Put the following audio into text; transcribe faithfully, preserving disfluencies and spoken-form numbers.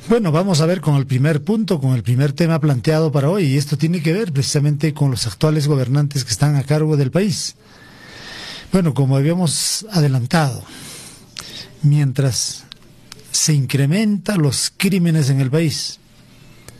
Bueno, vamos a ver con el primer punto, con el primer tema planteado para hoy, y esto tiene que ver precisamente con los actuales gobernantes que están a cargo del país. Bueno, como habíamos adelantado, mientras se incrementan los crímenes en el país,